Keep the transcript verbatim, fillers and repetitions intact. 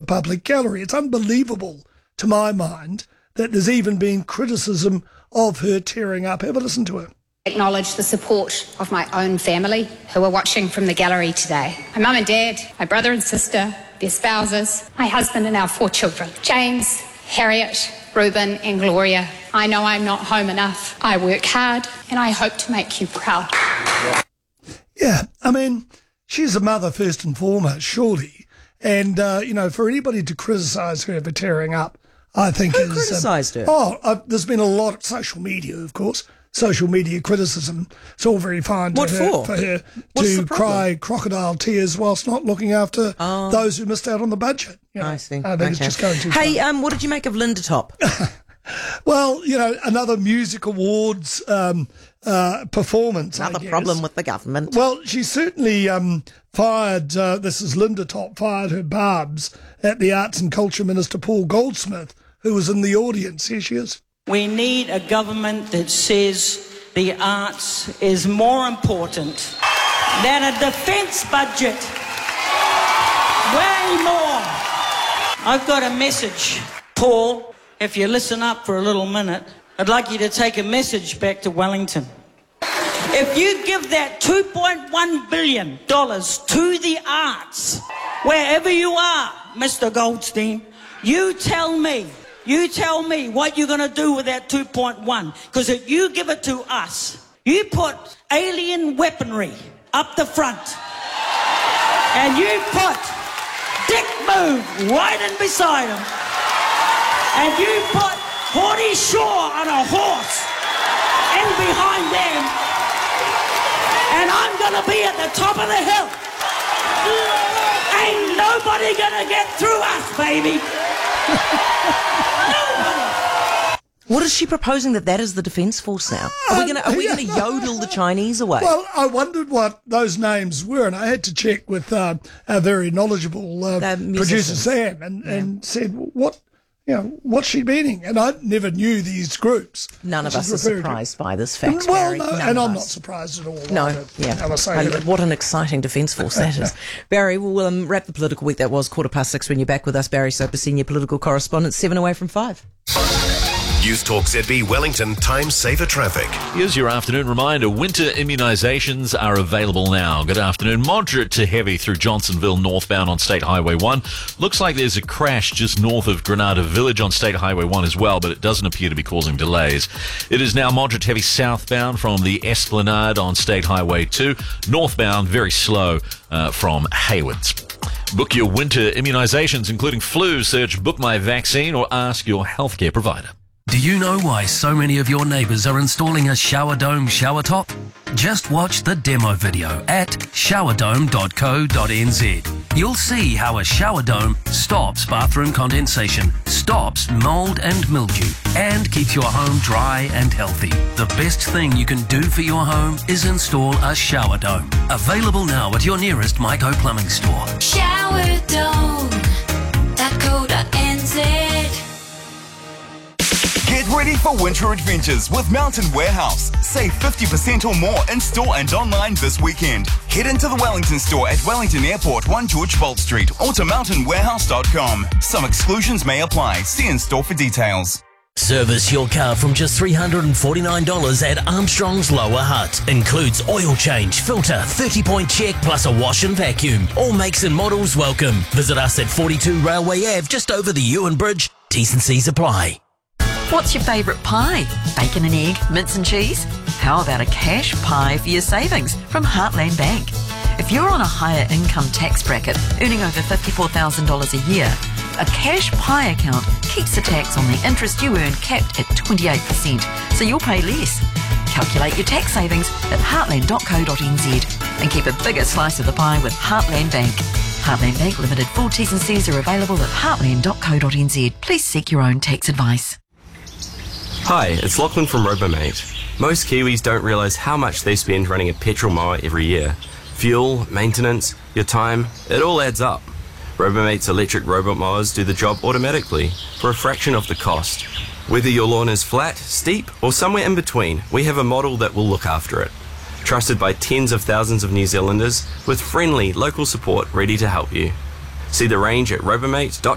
public gallery. It's unbelievable, to my mind, that there's even been criticism of her tearing up. Have a listen to her. Acknowledge the support of my own family who are watching from the gallery today. My mum and dad, my brother and sister, their spouses, my husband and our four children. James, Harriet, Reuben and Gloria. I know I'm not home enough. I work hard and I hope to make you proud. Yeah, I mean, she's a mother first and foremost, surely. And, uh, you know, for anybody to criticise her for tearing up, I think Who is... criticised um, her? Oh, uh, there's been a lot of social media, of course. Social media criticism. It's all very fine to What her, for? for her What's to the problem? cry crocodile tears whilst not looking after Oh. those who missed out on the budget. You know, I see. I think Okay. it's just going too Hey, far. um, what did you make of Linda Top? Well, you know, another music awards um, uh, performance. I Another guess. problem with the government. Well, she certainly um, fired, uh, this is Linda Top, fired her barbs at the Arts and Culture Minister Paul Goldsmith, who was in the audience. Here she is. We need a government that says the arts is more important than a defence budget. Way more. I've got a message, Paul. If you listen up for a little minute, I'd like you to take a message back to Wellington. If you give that two point one billion dollars to the arts, wherever you are, Mister Goldstein, you tell me, you tell me what you're going to do with that two point one. Because if you give it to us, you put alien weaponry up the front, and you put Dick Moon right in beside him, and you put Horty Shaw on a horse in behind them, and I'm gonna be at the top of the hill. Ain't nobody gonna get through us, baby. Nobody. What is she proposing that that is the Defence Force now? Are we going to are we going to yodel the Chinese away? Well, I wondered what those names were, and I had to check with uh, our very knowledgeable uh, The producer musicians. Sam, and, and said, what, you know, what's she meaning? And I never knew these groups. None of which us is are referred to. surprised by this fact, Well, Barry. no, None and of I'm us. not surprised at all. No, either. yeah. I must say And that. what an exciting Defence Force that is. Barry, we'll um, wrap the political week. That was quarter past six when you're back with us. Barry Soper, senior political correspondent, seven away from five. News Talk Z B Wellington Time Saver Traffic. Here's your afternoon reminder. Winter immunisations are available now. Good afternoon. Moderate to heavy through Johnsonville northbound on State Highway one. Looks like there's a crash just north of Granada Village on State Highway one as well, but it doesn't appear to be causing delays. It is now moderate to heavy southbound from the Esplanade on State Highway two. Northbound, very slow uh, from Haywards. Book your winter immunisations, including flu. Search Book My Vaccine or ask your healthcare provider. Do you know why so many of your neighbours are installing a shower dome shower top? Just watch the demo video at showerdome dot co dot n z. You'll see how a shower dome stops bathroom condensation, stops mould and mildew, and keeps your home dry and healthy. The best thing you can do for your home is install a shower dome. Available now at your nearest Myco Plumbing store. showerdome dot co dot n z. Get ready for winter adventures with Mountain Warehouse. Save fifty percent or more in store and online this weekend. Head into the Wellington store at Wellington Airport, one George Bolt Street, or to mountain warehouse dot com. Some exclusions may apply. See in store for details. Service your car from just three hundred forty-nine dollars at Armstrong's Lower Hutt. Includes oil change, filter, thirty-point check, plus a wash and vacuum. All makes and models welcome. Visit us at forty-two Railway Ave, just over the Ewan Bridge. T's and C's apply. What's your favourite pie? Bacon and egg, mince and cheese? How about a cash pie for your savings from Heartland Bank? If you're on a higher income tax bracket, earning over fifty-four thousand dollars a year, a cash pie account keeps the tax on the interest you earn capped at twenty-eight percent, so you'll pay less. Calculate your tax savings at heartland dot co dot n z and keep a bigger slice of the pie with Heartland Bank. Heartland Bank Limited. Full T's and C's are available at heartland dot co dot n z. Please seek your own tax advice. Hi, it's Lachlan from Robomate. Most Kiwis don't realise how much they spend running a petrol mower every year. Fuel, maintenance, your time, it all adds up. Robomate's electric robot mowers do the job automatically for a fraction of the cost. Whether your lawn is flat, steep, or somewhere in between, we have a model that will look after it. Trusted by tens of thousands of New Zealanders with friendly local support ready to help you. See the range at robomate dot